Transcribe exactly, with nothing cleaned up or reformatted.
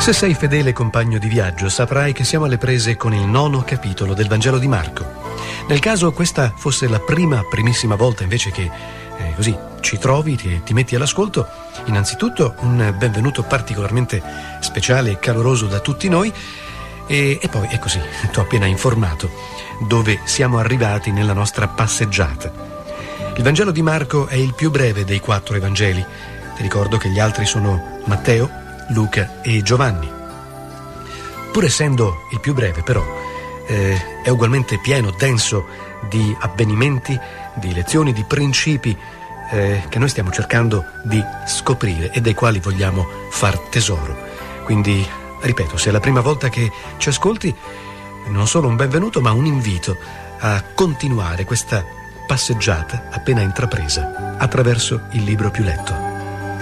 Se sei fedele compagno di viaggio, saprai che siamo alle prese con il nono capitolo del Vangelo di Marco. Nel caso questa fosse la prima, primissima volta invece che eh, così ci trovi e ti metti all'ascolto, innanzitutto un benvenuto particolarmente speciale e caloroso da tutti noi e, e poi è così, ti ho appena informato dove siamo arrivati nella nostra passeggiata. Il Vangelo di Marco è il più breve dei quattro Evangeli. Ti ricordo che gli altri sono Matteo, Luca e Giovanni. Pur essendo il più breve, però, eh, è ugualmente pieno, denso di avvenimenti, di lezioni, di principi eh, che noi stiamo cercando di scoprire e dei quali vogliamo far tesoro. Quindi, ripeto, se è la prima volta che ci ascolti, non solo un benvenuto, ma un invito a continuare questa passeggiata appena intrapresa attraverso il libro più letto.